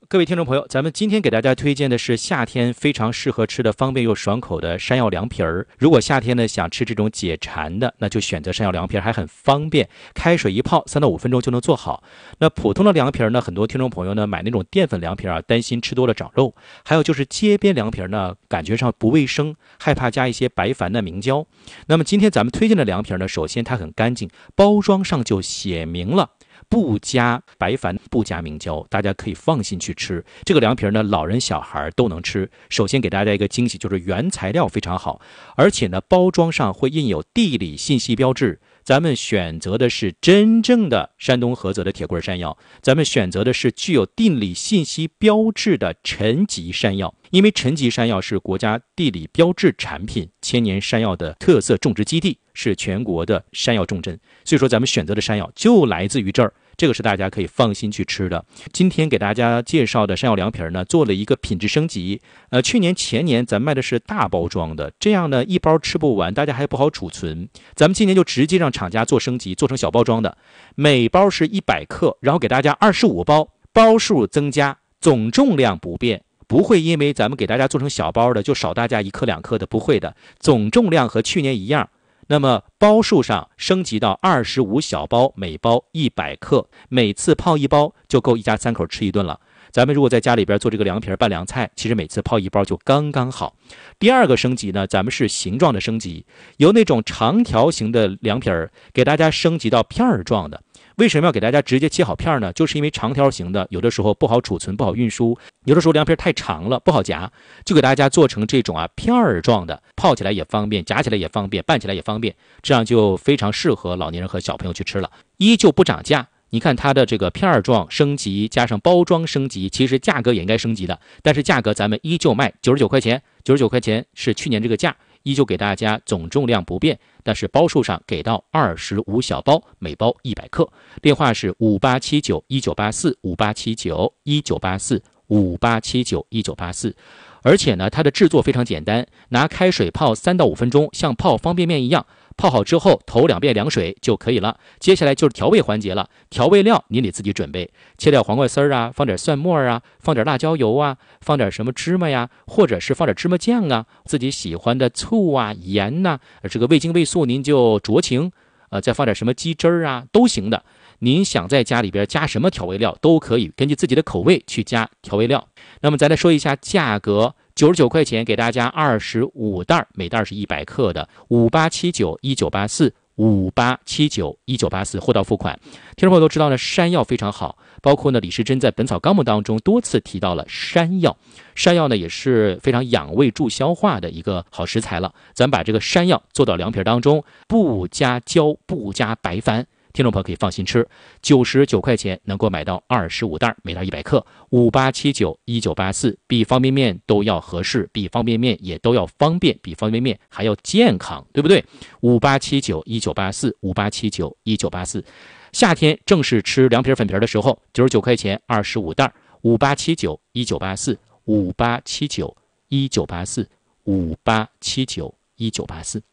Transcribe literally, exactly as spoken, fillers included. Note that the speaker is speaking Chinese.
各位听众朋友，咱们今天给大家推荐的是夏天非常适合吃的方便又爽口的山药凉皮儿。如果夏天呢想吃这种解馋的，那就选择山药凉皮儿，还很方便，开水一泡，三到五分钟就能做好。那普通的凉皮儿呢，很多听众朋友呢买那种淀粉凉皮儿啊，担心吃多了长肉；还有就是街边凉皮儿呢，感觉上不卫生，害怕加一些白矾的明胶。那么今天咱们推荐的凉皮儿呢，首先它很干净，包装上就写明了不加白矾，不加明胶，大家可以放心去吃。这个凉皮呢，老人小孩都能吃。首先给大家一个惊喜，就是原材料非常好，而且呢，包装上会印有地理信息标志。咱们选择的是真正的山东菏泽的铁棍山药，咱们选择的是具有地理信息标志的陈集山药，因为陈集山药是国家地理标志产品，千年山药的特色种植基地，是全国的山药重镇，所以说咱们选择的山药就来自于这儿。这个是大家可以放心去吃的。今天给大家介绍的山药凉皮呢，做了一个品质升级。呃，去年前年咱卖的是大包装的，这样呢一包吃不完，大家还不好储存。咱们今年就直接让厂家做升级，做成小包装的，每包是一百克，然后给大家二十五包，包数增加，总重量不变。不会因为咱们给大家做成小包的就少大家一克两克的，不会的，总重量和去年一样。那么包数上升级到二十五小包，每包一百克，每次泡一包就够一家三口吃一顿了。咱们如果在家里边做这个凉皮拌凉菜，其实每次泡一包就刚刚好。第二个升级呢，咱们是形状的升级，由那种长条形的凉皮儿给大家升级到片儿状的。为什么要给大家直接切好片呢？就是因为长条形的有的时候不好储存，不好运输，有的时候凉皮太长了不好夹，就给大家做成这种啊片儿状的，泡起来也方便，夹起来也方便，拌起来也方便，这样就非常适合老年人和小朋友去吃了。依旧不涨价，你看它的这个片儿状升级加上包装升级，其实价格也应该升级的，但是价格咱们依旧卖九十九块钱，九十九块钱是去年这个价，依旧给大家总重量不变，但是包数上给到二十五小包，每包一百克。电话是五八七九一九八四，五八七九一九八四，五八七九一九八四。而且呢，它的制作非常简单，拿开水泡三到五分钟，像泡方便面一样。泡好之后，头两遍凉水就可以了。接下来就是调味环节了，调味料您得自己准备，切掉黄瓜丝儿啊，放点蒜末啊，放点辣椒油啊，放点什么芝麻呀，或者是放点芝麻酱啊，自己喜欢的醋啊、盐呐、啊，这个味精味素您就酌情，呃，再放点什么鸡汁儿啊，都行的。您想在家里边加什么调味料都可以，根据自己的口味去加调味料。那么再来说一下价格。九十九块钱给大家二十五袋，每袋是一百克的，五八七九一九八四，五八七九一九八四，货到付款。听众朋友都知道呢，山药非常好，包括呢李时珍在《本草纲目》当中多次提到了山药，山药呢也是非常养胃助消化的一个好食材了。咱把这个山药做到凉皮当中，不加胶，不加白矾。听众朋友可以放心吃，九十九块钱能够买到二十五袋，每袋一百克，五八七九一九八四，比方便面都要合适，比方便面也都要方便，比方便面还要健康，对不对？五八七九一九八四，五八七九一九八四。夏天正是吃凉皮粉皮的时候，九十九块钱二十五袋，五八七九一九八四，五八七九一九八四，五八七九一九八四。